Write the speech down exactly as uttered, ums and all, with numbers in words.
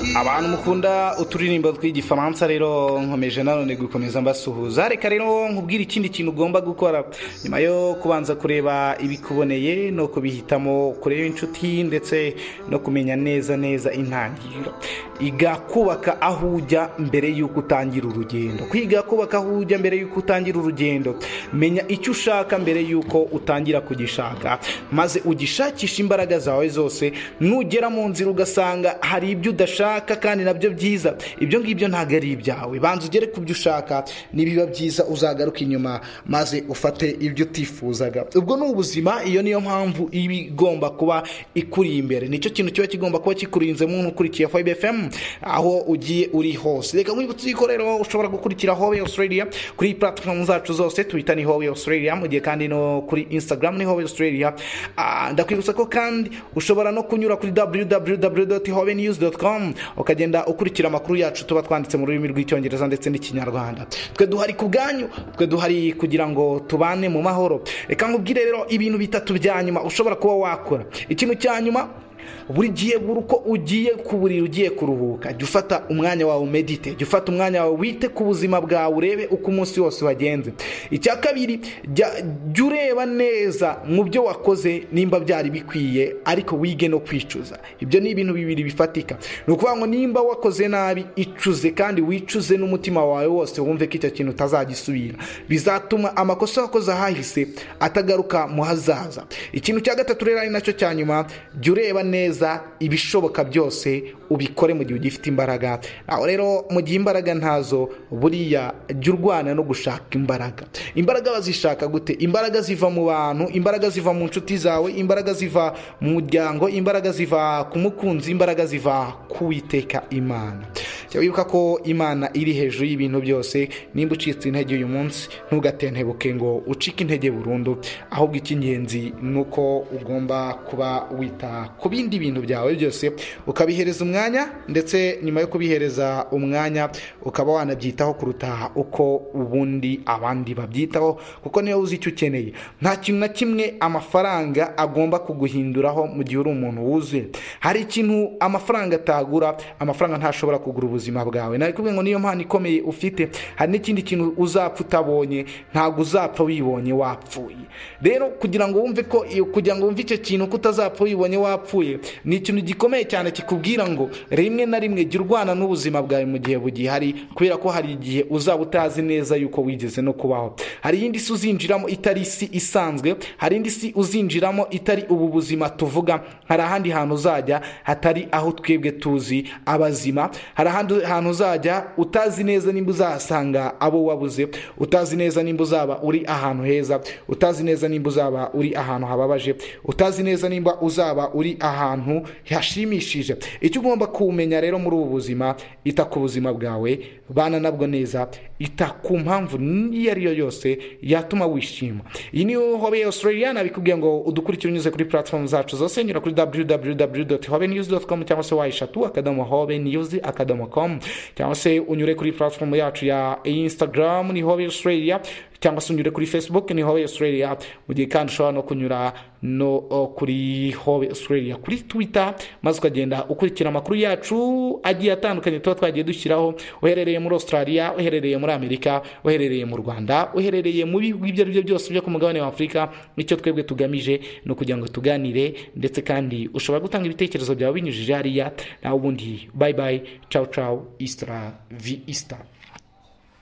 abantu mukunda uturirimbo tw'igifaransa rero nkomeje nanone gukomeza mbasuhuza. Reka rero nkubwira ikindi kintu ugomba gukora nyuma yo kubanza kureba ibikuboneye no kubihitamo, kureba inshuti ndetse no kumenya neza neza intangiriro. Iga kubaka aho ujya mbere y'uko utangira urugendo. Kwiga kubaka aho ujya mbere y'uko utangira urugendo. Menya icyo ushaka mbere y'uko utangira kugishaka, maze ugishakisha imbaraga zawe zose. Nugera mu nzira ugasanga hari ibyo udashaka kandi nabyo byiza, ibyo ngibyo ntago ari ibyawe. Banza ugere ku byo ushaka, nibiba byiza uzagaruka inyuma maze ufate ibyo utifuzaga. Ubwo ni ubuzima, iyo niyo mpamvu iba igomba kuba ikuri imbere. Nicyo kintu kiba kigomba kuba kikurinze mu ukurikiye Vibe F M aho ugiye uri hose. Reka nkwibutse ko rero ushobora gukurikira Hobe Australia kuri platform zacu zose, Twitter ni Hobe Australia, mu gihe kandi no kuri Instagram ni Hobe Australia. Ah, ndakwibutsa ko kandi ushobora no kunyura kuri w w w dot hobe news dot com ukagenda ukurikira amakuru yacu tuba twanditse mu rurimi rw'icyongereza ndetse n'ikinyarwanda. Twe duhari ku bwanyu, twe duhari kugira ngo tubane mu mahoro. Reka nkubwire rero ibintu bitatu bya nyuma ushobora kuba wakora. Ikintu cya nyuma, buri gihe buri uko ugiye kuburira ugiye kuruhuka, jya ufata umwanya wawe medite, jya ufata umwanya wawe wite ku buzima bwawe, urebe uko umunsi wose wagenze. Icya kabiri, jya ureba neza mu byo wakoze nimba byari bikwiye, ariko wige no kwicuza. Ibyo ni ibintu bibiri bifatika. Ni ukuvuga ngo nimba wakoze nabi, icuze kandi wicuze n'umutima wawe wose, wumve ko icyo kintu utazagisubira. Bizatuma amakosa wakoze ahahise atagaruka mu hazaza. Ikintu cya gatatu rero ari nacyo cya nyuma, jya ureba neza ibishoboka byose ubikore mu gihe ugifite imbaraga. Aho rero mu gihe imbaraga ntazo, buriya jya urwana no gushaka imbaraga. Imbaraga bazishaka gute? Imbaraga ziva mu bantu, imbaraga ziva mu nshuti zawe, imbaraga ziva mu muryango, imbaraga ziva ku mukunzi, imbaraga ziva ku Uwiteka Imana. Wibuka ko Imana iri hejuru y'ibintu byose. Nimba ucitse intege uyu munsi, ntugatentebuke ngo ucike intege burundu, ahubwo icy'ingenzi nuko ugomba kuba wita ku bindi bintu byawe byose, ukabihereza umwanya, ndetse nyuma yo kubihereza umwanya ukaba wanabyitaho kuruta uko ubundi abandi babyitaho, kuko niyo uzi icyo ukeneye. Nta kintu na kimwe amafaranga agomba kuguhinduraho mu gihe uri umuntu wuzuye. Hari ikintu amafaranga atagura, amafaranga ntashobora kugura ubuzima bwawe. Nakubwiye ngo niyo mpano ikomeye ufite. Hari n'ikindi kintu uzapfa utabonye, ntago uzapfa wibonye wapfuye. Rero kugira ngo wumve ko kugira ngo wumve icyo kintu ko utazapfa wibonye wapfuye, ni ikintu gikomeye cyane kikubwira ngo rimwe na rimwe jya urwana n'ubuzima bwawe mu gihe bugihari, kubera ko hari igihe uzaba utazi neza yuko wigeze no kubaho. Hari indi si uzinjiramo itari isi isanzwe, hari indi si uzinjiramo itari ubu buzima tuvuga. Hari ahandi hantu uzajya hatari aho twebwe tuzi abazima. Hari ahandi hantu uzajya utazi neza nimba uzahasanga abo wabuze, utazi neza nimba uzaba uri ahantu heza, utazi neza nimba uzaba uri ahantu hababaje, utazi neza nimba uzaba uri ahantu hashimishije. Icyo ugomba kumenya rero muri ubu buzima, ita ku buzima bwawe, bana nabwo neza, ita ku mpamvu iyo ari yo yose yatuma wishima. Iyi ni Hobe Australia, nabikubwiye ngo udukurikire unyuze kuri platform zacu zose. Nyura kuri w w w dot hobe news dot com cyangwa se wayishatu akadomo hobe news akadomo com, cyangwa se unyure kuri platform yacu ya Instagram ni Hobe Australia, cyangwa se unyure kuri Facebook ni Hobe Australia. Mu gihe kandi ushobora no kunyura no uh, kuri Hobe Australia kuri Twitter, maze ukagenda ukurikira amakuru yacu agiye atandukanye tuba twagiye dushyiraho. Uherereye muri Australia, uherereye muri Amerika, uherereye mu Rwanda, uherereye mu bihugu ibyo ari byo byose byo ku mugabane wa Afurika, icyo twebwe tugamije no kugira ngo tuganire, ndetse kandi ushobora gutanga ibitekerezo byawe binyujije hariya. Naho ubundi bye bye, ciao ciao, istra vi ista.